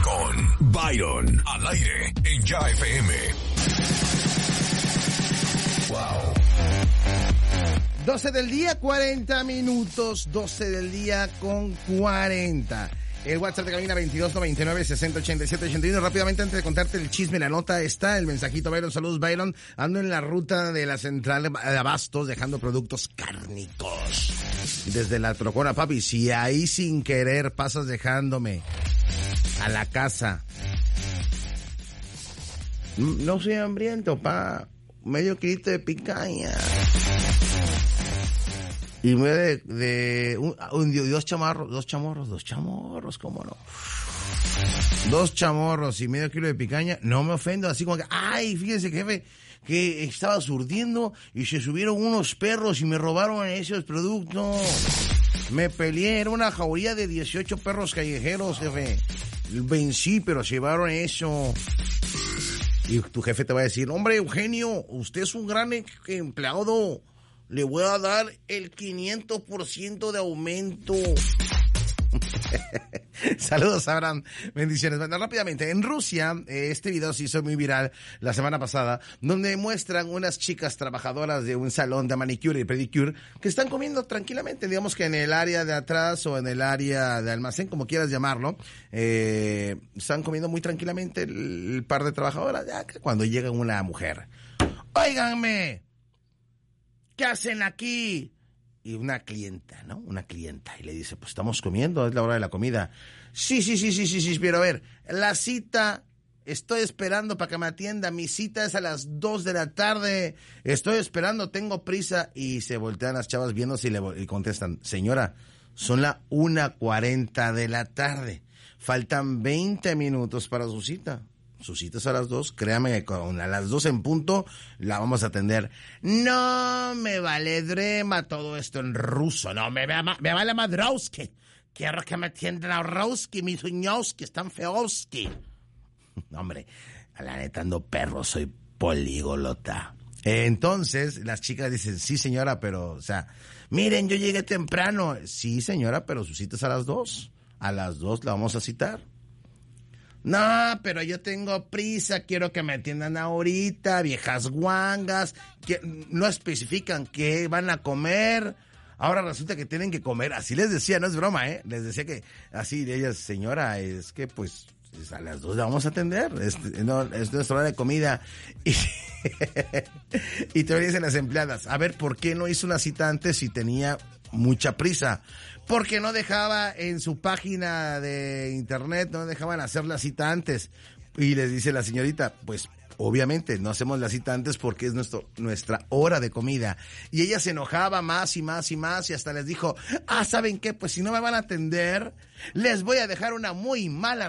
con Byron al aire en Ya FM. Wow. 12 del día, 40 minutos. 12 del día con 40. El WhatsApp de cabina 2299-608781. Rápidamente, antes de contarte el chisme, la nota está el mensajito. Byron, saludos Byron. Ando en la ruta de la central de abastos dejando productos cárnicos. Desde la trocona, papi. Si ahí sin querer pasas dejándome a la casa. No soy hambriento, pa. Medio kilito de picaña. Y me de dos chamorros, ¿cómo no? 2 chamorros y medio kilo de picaña, no me ofendo, así como que, ay, fíjense jefe, que estaba surtiendo y se subieron unos perros y me robaron esos productos. Me peleé, era una jauría de 18 perros callejeros, jefe. Vencí, pero se llevaron eso. Y tu jefe te va a decir, hombre, Eugenio, usted es un gran empleado. Le voy a dar el 500% de aumento. Saludos, Abraham. Bendiciones. Bueno, rápidamente, en Rusia, este video se hizo muy viral la semana pasada, donde muestran unas chicas trabajadoras de un salón de manicure y pedicure que están comiendo tranquilamente, digamos que en el área de atrás o en el área de almacén, como quieras llamarlo. Están comiendo muy tranquilamente el par de trabajadoras, ya que cuando llega una mujer. ¡Óiganme! ¿Qué hacen aquí? Y una clienta, ¿no? Una clienta. Y le dice, pues estamos comiendo, es la hora de la comida. Sí, pero a ver, la cita, estoy esperando para que me atienda. Mi cita es a las 2 de la tarde. Estoy esperando, tengo prisa. Y se voltean las chavas viéndose y contestan, señora, son las 1:40 de la tarde. Faltan 20 minutos para su cita. Sus citas a las 2, créame que a las 2 en punto la vamos a atender. No me vale drema todo esto en ruso, no me vale madrowski. Quiero que me atiendan a Rowski, mis uñowski, están feowski. Hombre, a la neta ando perro, soy políglota. Entonces, las chicas dicen, sí señora, pero, o sea, miren, yo llegué temprano. Sí señora, pero su cita es a las 2. A las 2 la vamos a citar. No, pero yo tengo prisa, quiero que me atiendan ahorita, viejas guangas, que no especifican qué van a comer. Ahora resulta que tienen que comer, así les decía, no es broma, les decía que así de ellas, señora, es que pues a las 2 la vamos a atender, es nuestra hora de comida. Y te dicen las empleadas, a ver, ¿por qué no hizo una cita antes si tenía mucha prisa? Porque no dejaba en su página de internet, no dejaban hacer la cita antes. Y les dice la señorita, pues obviamente no hacemos la cita antes porque es nuestra hora de comida. Y ella se enojaba más y hasta les dijo, ¿saben qué? Pues si no me van a atender, les voy a dejar una muy mala